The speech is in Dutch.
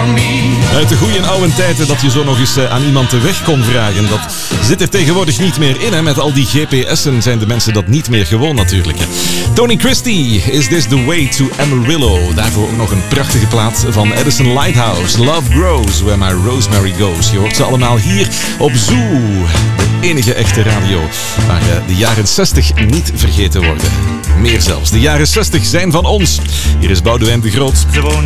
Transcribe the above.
Uit de goeie oude tijden dat je zo nog eens aan iemand de weg kon vragen. Dat zit er tegenwoordig niet meer in. Hè? Met al die GPS'en zijn de mensen dat niet meer gewoon natuurlijk. Hè? Tony Christie, Is This The Way To Amarillo. Daarvoor ook nog een prachtige plaat van Edison Lighthouse. Love Grows Where My Rosemary Goes. Je hoort ze allemaal hier op Zoo. De enige echte radio waar de jaren 60 niet vergeten worden. Meer zelfs, de jaren 60 zijn van ons. Hier is Boudewijn de Groot. Ze wonen